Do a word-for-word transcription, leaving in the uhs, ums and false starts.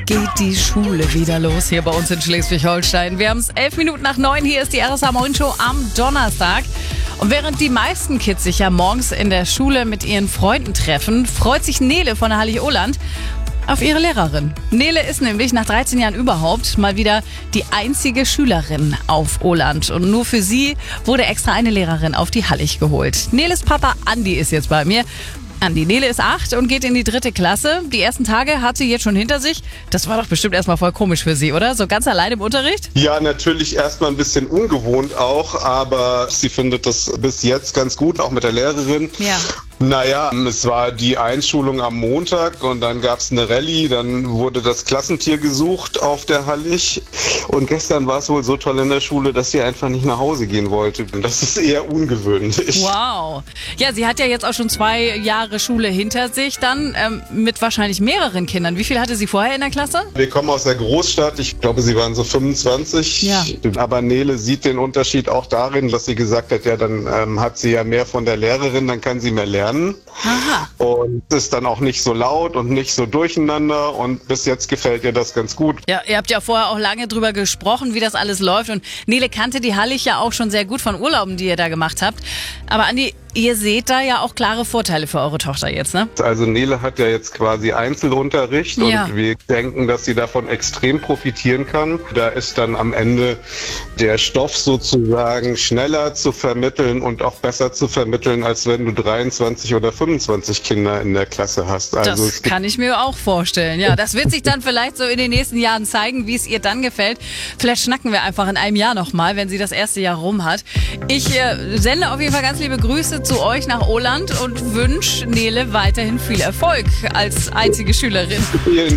geht die Schule wieder los hier bei uns in Schleswig-Holstein. Wir haben es elf Minuten nach neun. Hier ist die R S H Morning Show am Donnerstag. Und während die meisten Kids sich ja morgens in der Schule mit ihren Freunden treffen, freut sich Nele von der Hallig-Oland auf ihre Lehrerin. Nele ist nämlich nach dreizehn Jahren überhaupt mal wieder die einzige Schülerin auf Oland. Und nur für sie wurde extra eine Lehrerin auf die Hallig geholt. Neles Papa Andi ist jetzt bei mir. Andi, Nele ist acht und geht in die dritte Klasse. Die ersten Tage hat sie jetzt schon hinter sich. Das war doch bestimmt erstmal voll komisch für sie, oder? So ganz allein im Unterricht? Ja, natürlich erstmal ein bisschen ungewohnt auch, aber sie findet das bis jetzt ganz gut, auch mit der Lehrerin. Ja. Naja, es war die Einschulung am Montag und dann gab es eine Rallye, dann wurde das Klassentier gesucht auf der Hallig und gestern war es wohl so toll in der Schule, dass sie einfach nicht nach Hause gehen wollte. Das ist eher ungewöhnlich. Wow. Ja, sie hat ja jetzt auch schon zwei Jahre Schule hinter sich, dann ähm, mit wahrscheinlich mehreren Kindern. Wie viel hatte sie vorher in der Klasse? Wir kommen aus der Großstadt, ich glaube, sie waren so fünfundzwanzig. Ja. Aber Nele sieht den Unterschied auch darin, dass sie gesagt hat, ja, dann ähm, hat sie ja mehr von der Lehrerin, dann kann sie mehr lernen. Aha. Und ist dann auch nicht so laut und nicht so durcheinander und bis jetzt gefällt ihr das ganz gut. Ja, ihr habt ja vorher auch lange drüber gesprochen, wie das alles läuft und Nele kannte die Hallig ja auch schon sehr gut von Urlauben, die ihr da gemacht habt. Aber Andi, ihr seht da ja auch klare Vorteile für eure Tochter jetzt, ne? Also Nele hat ja jetzt quasi Einzelunterricht Ja. und wir denken, dass sie davon extrem profitieren kann. Da ist dann am Ende der Stoff sozusagen schneller zu vermitteln und auch besser zu vermitteln, als wenn du dreiundzwanzig oder fünfundzwanzig Kinder in der Klasse hast. Also Das es gibt kann ich mir auch vorstellen. Ja, das wird sich dann vielleicht so in den nächsten Jahren zeigen, wie es ihr dann gefällt. Vielleicht schnacken wir einfach in einem Jahr nochmal, wenn sie das erste Jahr rum hat. Ich äh, sende auf jeden Fall ganz liebe Grüße zu euch nach Oland und wünsche Nele weiterhin viel Erfolg als einzige Schülerin. vielen